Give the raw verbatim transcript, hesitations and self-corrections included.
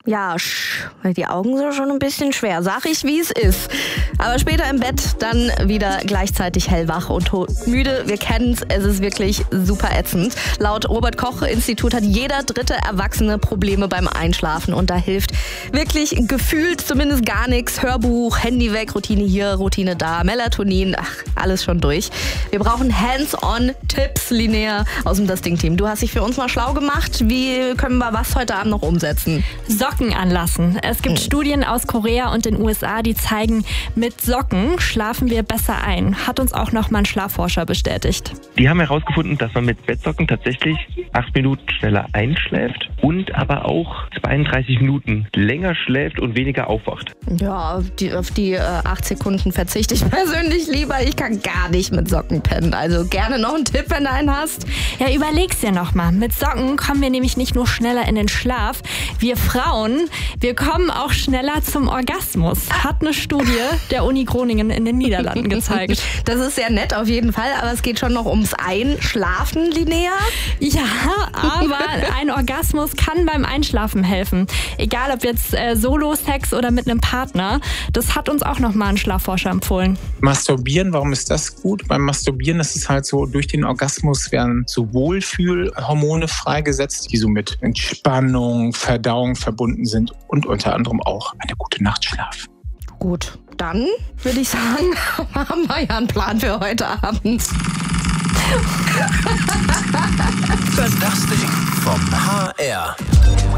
Ja, sch, die Augen sind schon ein bisschen schwer, sag ich, wie es ist. Aber später im Bett dann wieder gleichzeitig hellwach und müde. Wir kennen's, es ist wirklich super ätzend. Laut Robert-Koch-Institut hat jeder dritte Erwachsene Probleme beim Einschlafen und da hilft wirklich gefühlt zumindest gar nichts. Hörbuch, Handy weg, Routine hier, Routine da, Melatonin, ach, alles schon durch. Wir brauchen Hands-on-Tipps, Linnea, aus dem Das Ding-Team. Du hast dich für uns mal schlau gemacht. Wie können wir was heute Abend noch umsetzen? Socken anlassen. Es gibt Hm. Studien aus Korea und den U S A, die zeigen, mit Socken schlafen wir besser ein. Hat uns auch noch mal ein Schlafforscher bestätigt. Die haben herausgefunden, dass man mit Bettsocken tatsächlich acht Minuten schneller einschläft und aber auch zweiunddreißig Minuten länger schläft und weniger aufwacht. Ja, die, auf die äh, acht Sekunden verzichte ich persönlich lieber. Ich kann gar nicht mit Socken pennen. Also gerne noch einen Tipp, wenn du einen hast. Ja, überleg's dir noch mal. Mit Socken kommen wir nämlich nicht nur schneller in den Schlaf. Wir Frauen, wir kommen auch schneller zum Orgasmus. Hat eine Studie der Uni Groningen in den Niederlanden gezeigt. Das ist sehr nett auf jeden Fall, aber es geht schon noch ums Einschlafen, Linnea. Ja, aber ein Orgasmus kann beim Einschlafen helfen. Egal ob jetzt äh, Solo-Sex oder mit einem Partner. Das hat uns auch nochmal ein Schlafforscher empfohlen. Masturbieren, warum ist das gut? Beim Masturbieren ist es halt so, durch den Orgasmus werden so Wohlfühlhormone freigesetzt, die so mit Entspannung, Verdauung verbunden sind und unter anderem auch eine gute Nachtschlaf. Gut, dann würde ich sagen, haben wir ja einen Plan für heute Abend. Das Ding vom H R.